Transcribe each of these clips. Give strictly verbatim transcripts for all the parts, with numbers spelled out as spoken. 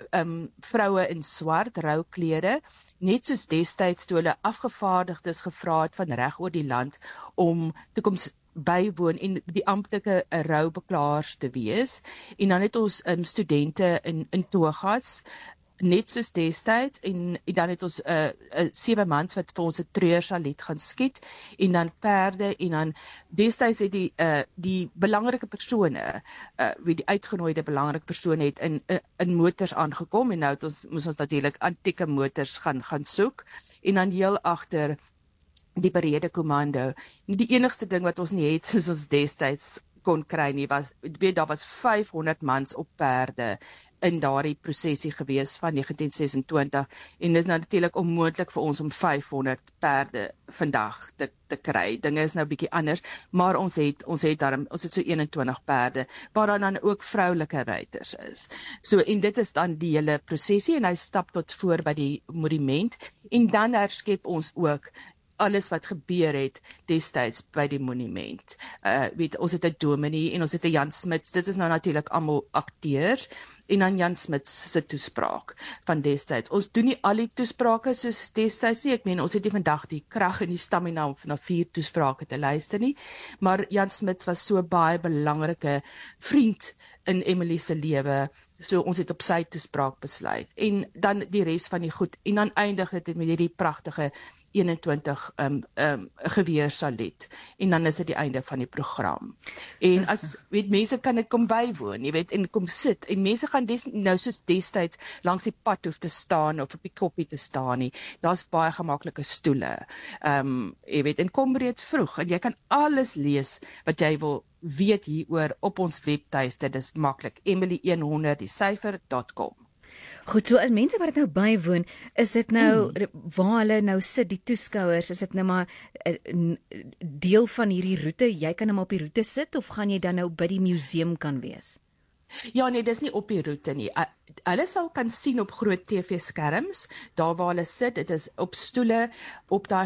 um, vroue in swart, rouklede, net soos destyds toe hulle afgevaardigdes gevra het van reg oor die land om te kom bywoon en die amptelike roubeklaars te wees. En dan het ons um, studente in, in togas, net soos destyds, en, en dan het ons uh, uh, sewe mans wat vir ons 'n treursalet gaan skiet, en dan perde, en dan destyds het die, uh, die belangrike persone, uh, wie die uitgenooide belangrike persone het in, uh, in motors aangekom, en nou het ons, moes ons natuurlik antieke motors gaan, gaan soek, en dan heel agter die berede kommando. Die enigste ding wat ons nie het, soos ons destyds kon kry nie, was, weet, daar was vyfhonderd mans op perde in daardie prosesie gewees van negentien sesentwintig, en dit is nou natuurlik onmoontlik vir ons om vyfhonderd perde vandag te, te kry. Dinge is nou bietjie anders, maar ons het, ons het daarom, ons het so eenentwintig perde, waar dan, dan ook vroulike ruiters is. So, en dit is dan die hele prosesie, en hy stap tot voor by die monument, en dan herskep ons ook alles wat gebeur het destyds by die monument. Uh, weet, ons het 'n dominee en ons het 'n Jan Smuts, dit is nou natuurlik almal akteurs, en dan Jan Smuts se toespraak van destyds. Ons doen nie al die toesprake soos destyds nie, ek meen, ons het nie vandag die krag en die stamina om na vier toesprake te luister nie, maar Jan Smuts was so baie belangrike vriend in Emily se lewe, so ons het op sy toespraak besluit, en dan die res van die goed, en dan eindig dit met hierdie pragtige eenentwintig um, um, geweersalet, en dan is dit die einde van die program. En as, weet, mense kan dit kom bywoon, jy weet, en kom sit, en mense gaan des, nou soos destyds langs die pad hoef te staan, of op die koppie te staan nie, daar's baie gemaklike stoele, um, jy weet, en kom reeds vroeg, en jy kan alles lees wat jy wil weet hieroor op ons webtuiste, dis maklik, emily honderd die syfer dot com. Goed, so as mense wat dit nou bywoon, is dit nou, mm. waar hulle nou sit, die toeskouers, is dit nou maar uh, deel van hierdie roete, jy kan nou maar op die roete sit, of gaan jy dan nou by die museum kan wees? Ja, nee, dis nie op die roete nie. Uh, hulle sal kan sien op groot T V-skerms, daar waar hulle sit, dit is op stoele, op daai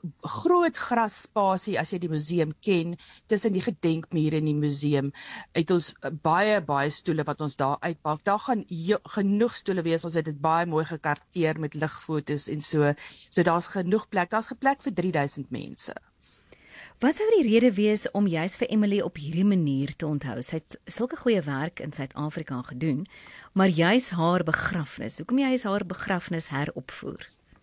groot grasspasie, as jy die museum ken, tussen die gedenkmure in die museum, het ons baie, baie stoele wat ons daar uitpak. Daar gaan genoeg stoele wees, ons het dit baie mooi gekarteer met ligfoto's en so, so daar's genoeg plek, daar's geplek vir drie duisend mense. Wat sou die rede wees om juist vir Emily op hierdie manier te onthou? Sy het sulke goeie werk in Suid-Afrika gedoen, maar juist haar begrafnis, hoekom juist haar begrafnis heropvoer?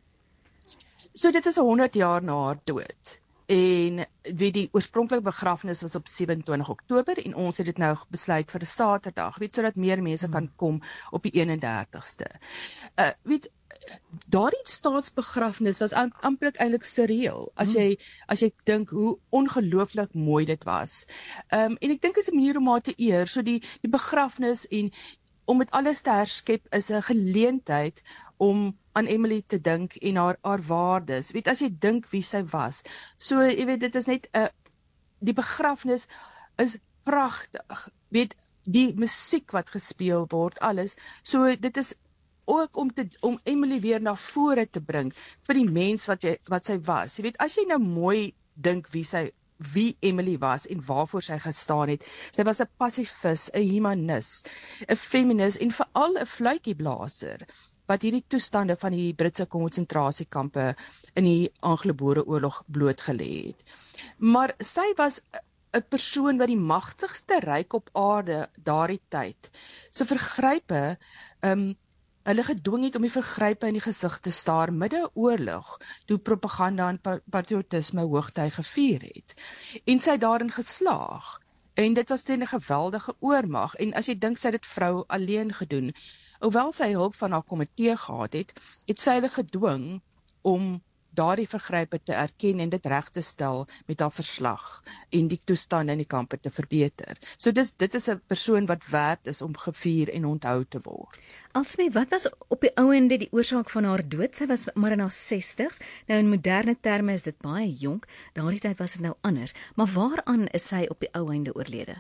So dit is honderd jaar na haar dood, en wie die oorspronklike begrafnis was op sewe-en-twintig Oktober, en ons het dit nou besluit vir 'n Saterdag, weet, sodat meer mense kan kom op die eenendertigste. Uh, weet, daardie staatsbegrafnis was am, amperlik eintlik surreal, as jy, as jy dink hoe ongelooflik mooi dit was. Um, en ek dink is 'n manier om haar te eer, so die, die begrafnis en om dit alles te herskep is 'n geleentheid om aan Emily te dink en haar, haar waardes. Weet, as jy dink wie sy was, so, jy weet, dit is net, uh, die begrafnis is pragtig, weet, die musiek wat gespeel word, alles, so dit is ook om, te, om Emily weer na vore te bring, vir die mens wat, jy, wat sy was. Jy weet, as jy nou mooi dink wie sy wie Emily was en waarvoor sy gestaan het. Sy was 'n pasifis, 'n humanis, 'n feminis en veral 'n fluitjieblaser wat hierdie toestande van die Britse konsentrasiekampe in die Anglo-Boereoorlog blootgelê het. Maar sy was 'n persoon wat die magtigste ryk op aarde daardie tyd se vergrype um, hulle gedwing het om die vergrype in die gesig te staar midde oorlog, toe propaganda en patriotisme hoogtyd gevier het. En sy het daarin geslaag. En dit was teen 'n geweldige oormag. En as jy dink sy het dit vrou alleen gedoen, hoewel sy hulp van haar komitee gehad het, het sy hulle gedwing om daardie vergrype te erken en dit reg te stel met haar verslag en die toestande in die kampe te verbeter. So dis, dit is 'n persoon wat werd is om gevier en onthou te word. Alsmee, wat was op die ou ende die oorsaak van haar dood? Sy was maar in haar sestig's. Nou in moderne terme is dit baie jonk. Daardie tyd was dit nou anders. Maar waaraan is sy op die ou ende oorlede?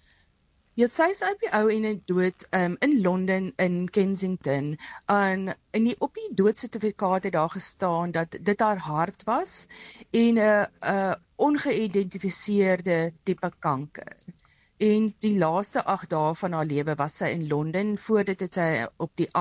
Ja, sy is op die ou ende dood um, in Londen, in Kensington. En in die, op die doodsertifikaat het daar gestaan dat dit haar hart was en 'n uh, uh, ongeïdentifiseerde tipe kanker. En die laaste agt dae van haar lewe was sy in Londen. Voor dit het sy op die